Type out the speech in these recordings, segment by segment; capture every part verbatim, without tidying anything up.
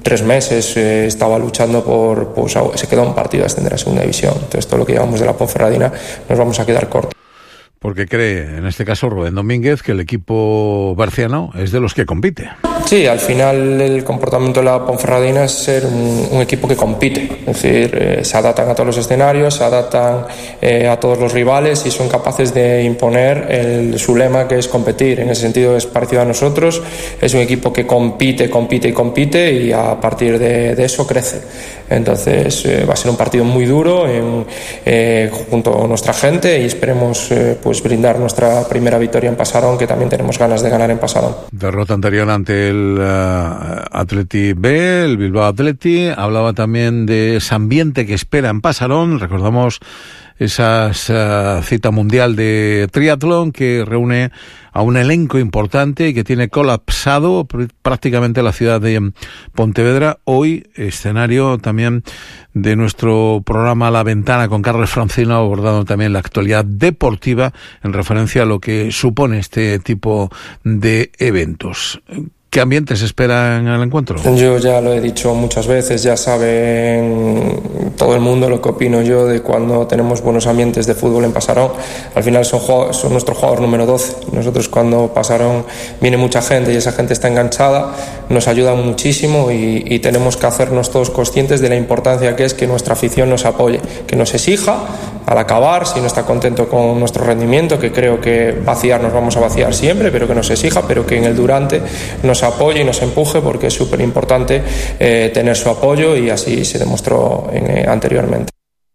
tres meses eh, estaba luchando por, pues se quedó un partido a ascender a segunda división. Entonces todo lo que llevamos de la Ponferradina nos vamos a quedar cortos. Porque cree, en este caso Rubén Domínguez, que el equipo berciano es de los que compite. Sí, al final el comportamiento de la Ponferradina es ser un, un equipo que compite, es decir, eh, se adaptan a todos los escenarios, se adaptan eh, a todos los rivales y son capaces de imponer el, su lema, que es competir. En ese sentido es parecido a nosotros, es un equipo que compite, compite y compite, y a partir de, de eso crece. Entonces eh, va a ser un partido muy duro en, eh, junto a nuestra gente, y esperemos eh, pues brindar nuestra primera victoria en Pasarón, que también tenemos ganas de ganar en Pasarón. Derrota anterior ante el uh, Atleti B, el Bilbao Atleti. Hablaba también de ese ambiente que espera en Pasarón. Recordamos esa uh, cita mundial de triatlón que reúne a un elenco importante y que tiene colapsado pr- prácticamente la ciudad de Pontevedra. Hoy, escenario también de nuestro programa La Ventana con Carlos Francino, abordando también la actualidad deportiva en referencia a lo que supone este tipo de eventos. ¿Qué ambiente se espera en el encuentro? Yo ya lo he dicho muchas veces, ya saben todo el mundo lo que opino yo de cuando tenemos buenos ambientes de fútbol en Pasarón. Al final son, son nuestro jugador número doce. Nosotros cuando Pasarón viene mucha gente y esa gente está enganchada, nos ayudan muchísimo, y, y tenemos que hacernos todos conscientes de la importancia que es que nuestra afición nos apoye, que nos exija al acabar, si no está contento con nuestro rendimiento, que creo que vaciar nos vamos a vaciar siempre, pero que nos exija, pero que en el durante nos apoye y nos empuje, porque es súper importante eh, tener su apoyo, y así se demostró en, eh, anteriormente.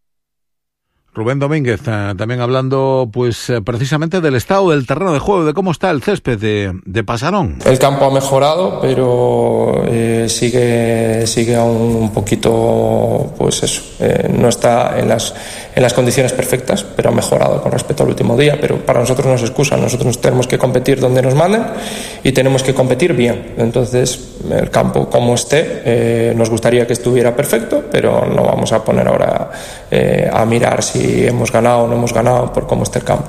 Rubén Domínguez, eh, también hablando pues eh, precisamente del estado del terreno de juego, de cómo está el césped de, de Pasarón. El campo ha mejorado, pero eh, sigue sigue aún un poquito, pues eso, eh, no está en las en las condiciones perfectas, pero ha mejorado con respecto al último día. Pero para nosotros no es excusa, nosotros tenemos que competir donde nos manden y tenemos que competir bien. Entonces el campo como esté, eh, nos gustaría que estuviera perfecto, pero no vamos a poner ahora eh, a mirar si si hemos ganado o no hemos ganado por cómo está el campo.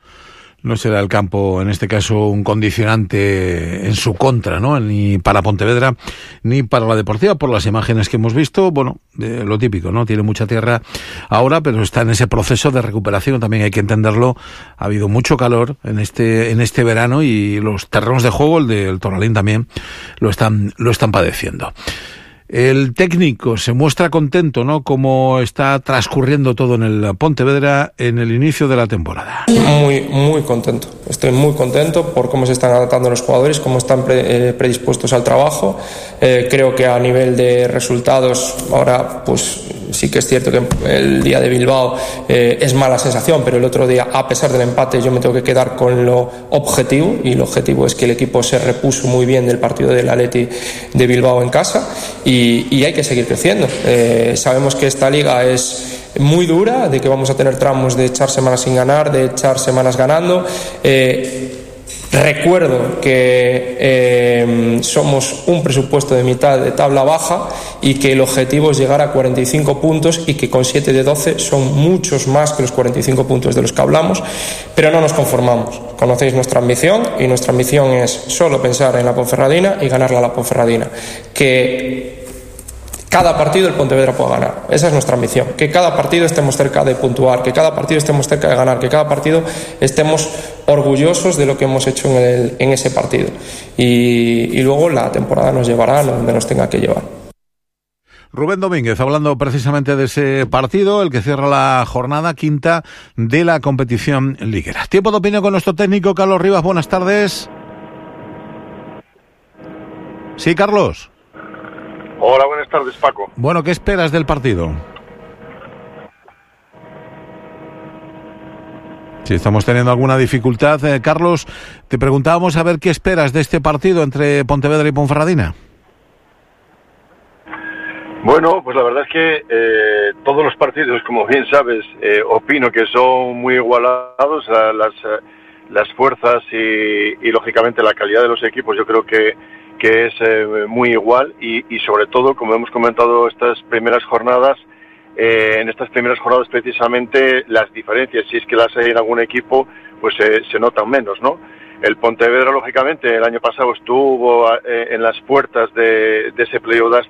No será el campo, en este caso, un condicionante en su contra, ¿no? Ni para Pontevedra, ni para la Deportiva, por las imágenes que hemos visto. Bueno, eh, lo típico, ¿no? Tiene mucha tierra ahora, pero está en ese proceso de recuperación, también hay que entenderlo. Ha habido mucho calor en este en este verano, y los terrenos de juego, el del Toralín también, lo están lo están padeciendo. El técnico se muestra contento, ¿no?, cómo está transcurriendo todo en el Pontevedra en el inicio de la temporada. Muy, muy contento. Estoy muy contento por cómo se están adaptando los jugadores, cómo están pre, eh, predispuestos al trabajo. Eh, creo que a nivel de resultados, ahora pues sí que es cierto que el día de Bilbao eh, es mala sensación, pero el otro día, a pesar del empate, yo me tengo que quedar con lo objetivo, y el objetivo es que el equipo se repuso muy bien del partido del Atleti de Bilbao en casa, y Y, y hay que seguir creciendo. Eh, sabemos que esta liga es muy dura, de que vamos a tener tramos de echar semanas sin ganar, de echar semanas ganando. Eh, recuerdo que eh, somos un presupuesto de mitad de tabla baja, y que el objetivo es llegar a cuarenta y cinco puntos, y que con siete de doce son muchos más que los cuarenta y cinco puntos de los que hablamos, pero no nos conformamos. Conocéis nuestra ambición, y nuestra ambición es solo pensar en la Ponferradina y ganarla a la Ponferradina. Que cada partido el Pontevedra pueda ganar. Esa es nuestra ambición. Que cada partido estemos cerca de puntuar, que cada partido estemos cerca de ganar, que cada partido estemos orgullosos de lo que hemos hecho en, el, en ese partido. Y, y luego la temporada nos llevará a donde nos tenga que llevar. Rubén Domínguez, hablando precisamente de ese partido, el que cierra la jornada quinta de la competición liguera. Tiempo de opinión con nuestro técnico Carlos Rivas. Buenas tardes. Sí, Carlos. Hola, buenas tardes, Paco. Bueno, ¿qué esperas del partido? Si estamos teniendo alguna dificultad, eh, Carlos, te preguntábamos a ver qué esperas de este partido entre Pontevedra y Ponferradina. Bueno, pues la verdad es que eh, todos los partidos, como bien sabes, eh, opino que son muy igualados. A las, las fuerzas y, y, lógicamente, la calidad de los equipos, yo creo que que es eh, muy igual, y, y sobre todo, como hemos comentado estas primeras jornadas, eh, en estas primeras jornadas precisamente las diferencias, si es que las hay en algún equipo, pues eh, se notan menos, ¿no? El Pontevedra, lógicamente, el año pasado estuvo eh, en las puertas de, de ese playoff